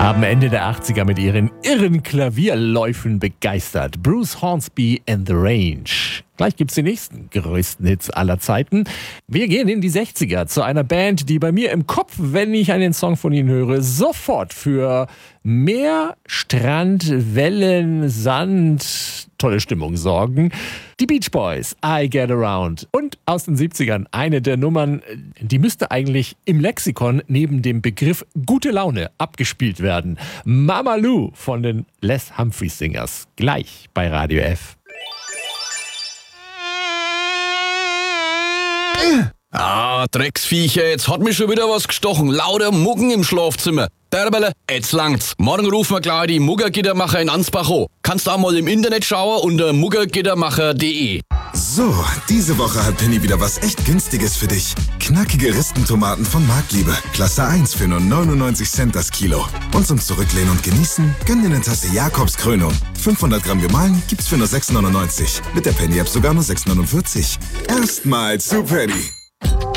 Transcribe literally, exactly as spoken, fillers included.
haben Ende der achtziger mit ihren irren Klavierläufen begeistert. Bruce Hornsby and the Range. Gleich gibt's die nächsten größten Hits aller Zeiten. Wir gehen in die sechziger zu einer Band, die bei mir im Kopf, wenn ich einen Song von ihnen höre, sofort für Meer, Strand, Wellen, Sand, tolle Stimmung sorgen. Die Beach Boys, I Get Around. Und aus den siebzigern eine der Nummern, die müsste eigentlich im Lexikon neben dem Begriff gute Laune abgespielt werden. Mama Lou von den Les Humphreys Singers. Gleich bei Radio F. Ah, Drecksviecher, jetzt hat mich schon wieder was gestochen. Lauter Muggen im Schlafzimmer. Derbele, jetzt langt's. Morgen rufen wir gleich die Muggergittermacher in Ansbach an. Kannst auch mal im Internet schauen unter muggergittermacher punkt de. So, diese Woche hat Penny wieder was echt Günstiges für dich. Knackige Ristentomaten von Marktliebe. Klasse eins für nur neunundneunzig Cent das Kilo. Und zum Zurücklehnen und Genießen, gönn dir eine Tasse Jakobs Krönung. fünfhundert Gramm gemahlen gibt's für nur sechs neunundneunzig. Mit der Penny-App sogar nur sechs neunundvierzig. Erstmal zu Penny.